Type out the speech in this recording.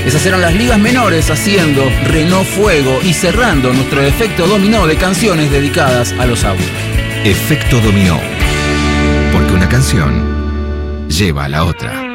Esas eran las ligas menores haciendo Renault Fuego y cerrando nuestro efecto dominó de canciones dedicadas a los autos. Efecto dominó. Porque una canción lleva a la otra.